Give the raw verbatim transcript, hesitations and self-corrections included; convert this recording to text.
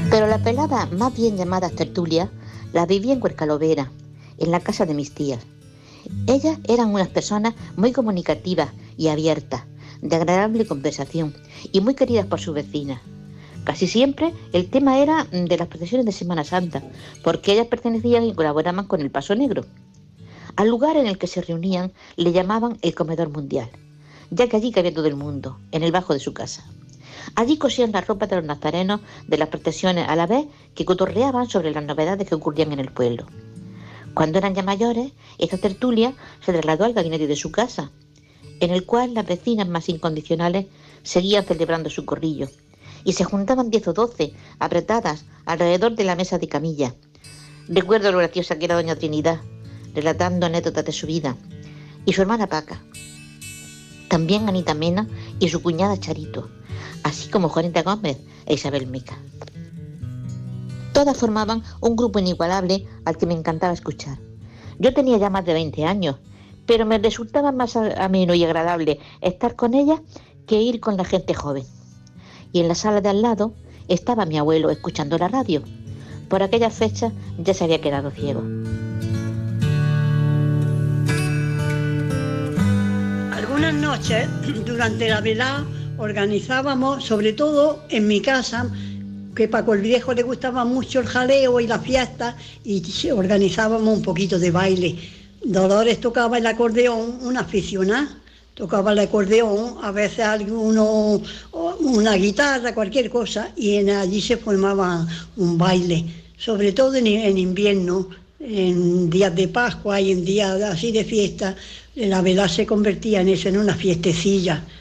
Pero la pelada, más bien llamada tertulia, la vivía en Huercalovera, en la casa de mis tías. Ellas eran unas personas muy comunicativas y abiertas, de agradable conversación y muy queridas por sus vecinas. Casi siempre el tema era de las procesiones de Semana Santa, porque ellas pertenecían y colaboraban con el Paso Negro. Al lugar en el que se reunían le llamaban el Comedor Mundial, ya que allí cabía todo el mundo, en el bajo de su casa. Allí cosían la ropa de los nazarenos de las procesiones, a la vez que cotorreaban sobre las novedades que ocurrían en el pueblo. Cuando eran ya mayores, esta tertulia se trasladó al gabinete de su casa, en el cual las vecinas más incondicionales seguían celebrando su corrillo, y se juntaban diez o doce, apretadas, alrededor de la mesa de camilla. Recuerdo lo graciosa que era doña Trinidad, relatando anécdotas de su vida, y su hermana Paca. También Anita Mena y su cuñada Charito, así como Juanita Gómez e Isabel Mica. Todas formaban un grupo inigualable al que me encantaba escuchar. Yo tenía ya más de veinte años, pero me resultaba más ameno y agradable estar con ellas que ir con la gente joven. Y en la sala de al lado estaba mi abuelo escuchando la radio. Por aquella fecha ya se había quedado ciego. Algunas noches, durante la velada, organizábamos, sobre todo en mi casa, que Paco el Viejo le gustaba mucho el jaleo y la fiesta, y organizábamos un poquito de baile. Dolores tocaba el acordeón, una aficionada, tocaba el acordeón, a veces alguno, una guitarra, cualquier cosa, y en, allí se formaba un baile, sobre todo en, en invierno, en días de Pascua y en días así de fiesta, la velada se convertía en eso, en una fiestecilla.